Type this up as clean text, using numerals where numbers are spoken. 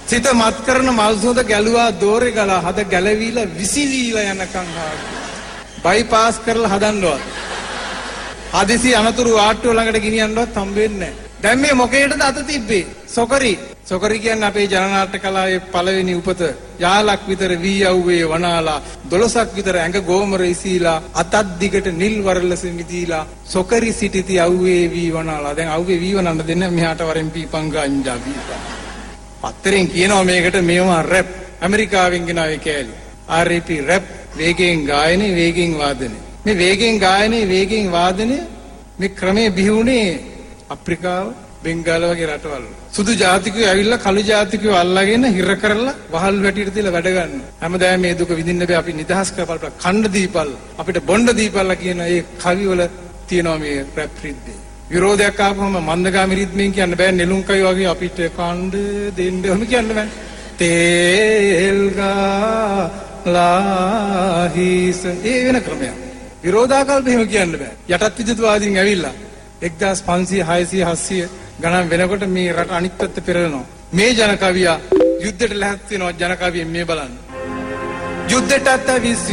සිත මත් කරන මල් සුවඳ ගැලුවා දෝරේ ගලා හද ගැලවිලා විසිලීලා යනකම් බයිපාස් කරලා හදන්නවත්. හදිසි අනතුරු ආට්ටුව ළඟට ගෙනියන්නවත් හම්බෙන්නේ නැහැ. දැන් මේ මොකේටද අත තිබ්බේ? සොකරි. සොකරි කියන්නේ අපේ ජනනාට්‍ය කලාවේ පළවෙනි උපත. යාලක් විතර වී යව්වේ වනාලා 12ක් විතර ඇඟ ගෝමර ඉසීලා අතක් දිගට නිල් වරලස මිදීලා සොකරි සිටිති අව්වේ වී වනාලා. දැන් අව්වේ වී වනන්න දෙන්න මෙහාට වරෙන් පීපං ගංජා බීපා. පත්තරෙන් කියනවා මේකට මේවා රැප්. ඇමරිකාවෙන් ගෙනාවේ කෑලි. RAP රැප් වේගයෙන් ගායනය වේගයෙන් වාදනය. මේ වේගයෙන් ගායනය වේගයෙන් වාදනය මේ ක්‍රමයේ බිහුනේ අප්‍රිකාව බෙන්ගාල වගේ රටවල්. සුදු ජාතිකයෝ ඇවිල්ලා කළු ජාතිකයෝ අල්ලගෙන හිර කරලා වහල් වැටියට තියලා වැඩ ගන්නවා. හැමදාම මේ දුක විඳින්න බෑ අපි නිදහස් කරපල් කණ්ඩ දීපල් අපිට බොණ්ඩ දීපල්ලා කියන ඒ කවිවල තියෙනවා මේ රැප් රිද්මේ. විරෝධයක් ආවම මන්දගාමී රිද්මෙන් කියන්න බෑ නෙළුම් කවි වගේ අපිට කණ්ඩ දෙන්න ඕන කියන්න බෑ. තේල් ගාලාහිස ඒ වෙන ක්‍රමයක්. විරෝධාකල්ප එහෙම කියන්න බෑ. යටත් විජිතවාදීන් ඇවිල්ලා 1500 600 700 ගණන් වෙනකොට මේ රට අනිත් පැත්ත පෙරලනවා. මේ ජන කවියා යුද්ධයට ලැහත් වෙනවා ජන කවියෙන් මේ බලන්න. යුද්ධයට අත්විස්